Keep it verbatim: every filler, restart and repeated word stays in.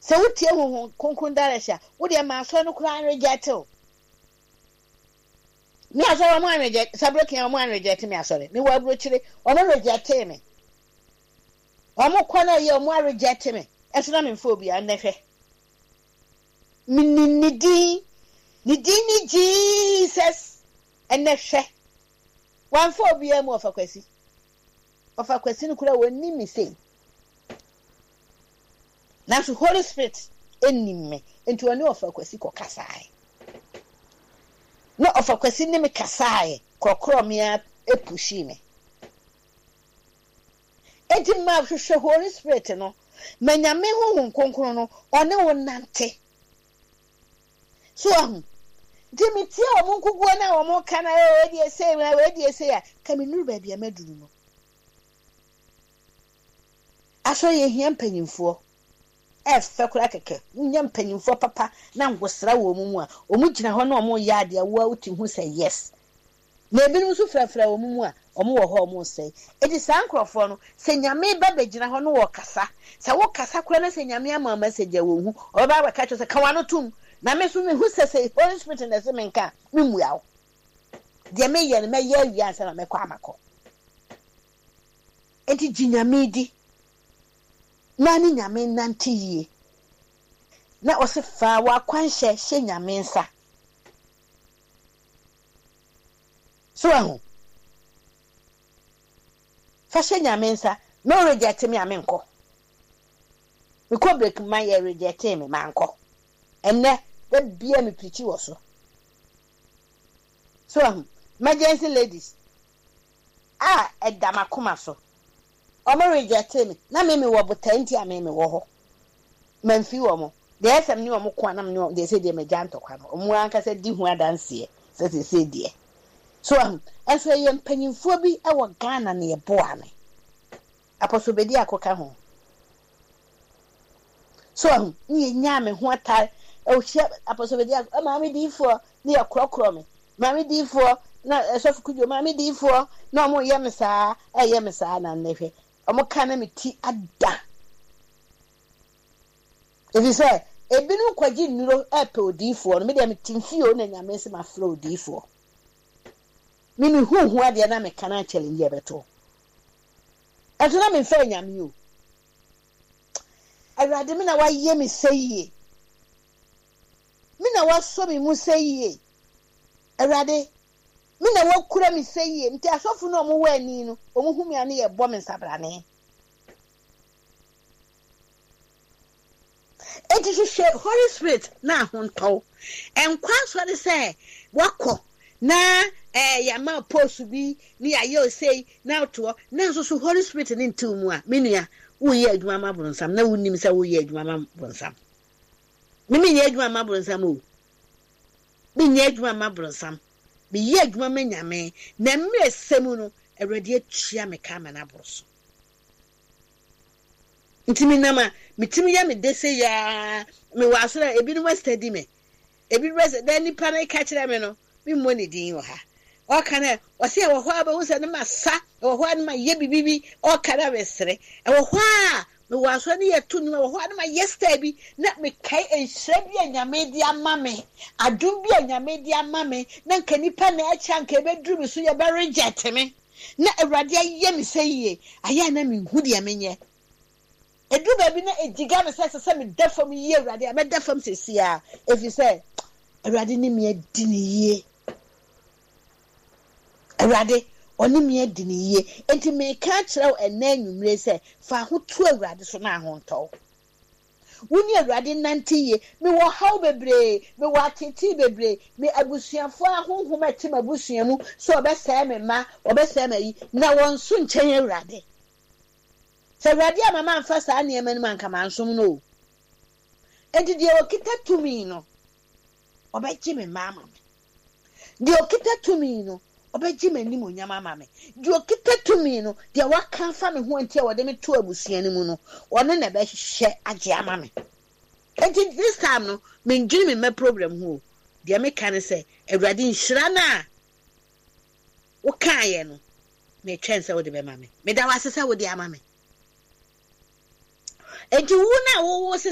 Se wotie ho konkon daresha wo de ma so no kura reject o me aso wa mo reject sabroki mo reject me asore me wa bro chire o mo reject me o mo kwana ye o mo reject me eso na me phobia na hwe mi ni di ni di ni Jesus and na hwe wan phobia mo fa kwasi ofa kwasi no kura woni mi sei na so Holy Spirit enime enti woni ofa kwasi ko kasai no ofa kwasi ni me kasai kokro me epushi me enti ma hwehwe Holy Spirit no manyame ho nkonkron no one wonante so ahụ di mi tie o mo nkuguo na o mo kana e di ese na we di ese ya ka me nuru ba bia maduru no aso ye hia mpanyimfo e fe kura keke nya mpanyimfo papa na ngosra wo mu mu a o mu gina ho na o mo ya ade a wo uti hu say yes na ebinom so frafra wo mu mu a o mo wo ho o mo say e di san krofo no se nyame ba be gina ho no wo kasa se wo kasa kura na se nyame ama message wo hu o ba ba ka cho se ka wa no tum na me so me hu se se Holy Spirit na se menka me mu yawo de me ye me ye wi ansa na me kwa amako enti ginyame di na ni nyame nante yie na o se fa wa kwanhye hye nyame nsa so ahu fa hye nyame nsa no reject me amenko me ko break my ye reject me manko enne the bia me preach wo so so ahu emergency ladies ah edamakoma so o mo reject me na me me wo botanti a me me wo ho manfi wo mo de esem ni wo mo kwa na me de se de me janto kwa no mo anka se di hu adanse se se se de so am eso ye mpanyimfo bi e wo Ghana na ye boa me apostle bedi akoka ho so am ni nya me ho atar e o hye apostle bedi akoka ma me di fo ni ye krokro me ma me di fo na esofu kujo ma me di fo na mo ye me saa e ye me saa na nehwe omo kana me ti ada if you say ebinu kwaji nuro epe odifo no me de me timfio na nyame se ma flo odifo me me hu hu ade na me kana challenge ebeto eto na me fa nyame o awade me na wa ye me seye me na wa so me mu seye awade me na wa kura me seye nti asofu no mo wa ani no omo hu me ane ye bo me sabrane it is a Holy Spirit na honto enkwa so de say wako na eh ya ma post bi ni ayo say na to na so so Holy Spirit ni ntumu a menua wo ye adwuma ma bronsam na wonnim say wo ye adwuma ma bronsam me me ye adwuma ma bronsam o me ye adwuma ma bronsam me ye adwuma ma nyame na mre semu no awrade atua me ka ma na broso ntimi nama mitimi ya me dese ya me wasora ebi no study me ebi rest then ni pana ka kire me no me mo ni din yo ha o kana o se wo ho aba wo se ne masa wo ho an ma ye bibibi o kana be sere e wo ho a me wasora ni yetu ni wo ho an ma yesterday bi na me kai enhre bi anyame di ama me adum bi anyame di ama me na nka nipa na acha nka be duru me so ye ba reject me na awrade aye me seye aya na me hu de amenye edu baby na ejiga me say say me defam ye awrade me defam sesia if you say awrade ni me adi ni ye awrade oni me adi ni ye enti me ka kire ena nwumre say fa ho to awrade so na ho nto woni awrade nante ye me wo haw bebre me wo atete bebre me abusuafo ahonhom atim abusuamu so obesa me ma obesa me yi na won so nchen awrade se radio mama amfa saa ne ema no manka mansom no enti de okita tumi no obeji me mama me de okita tumi no obeji me ni monyama mama me de okita tumi no de waka fa me ho enti e wode me to abusua ni mu no one na be hye age ama me enti this time no me ndwini me me problem ho de me kan se awrade nhira na wo kaaye no me twense wo de be mama me me da wasesa wo de ama me enti wo na wo wo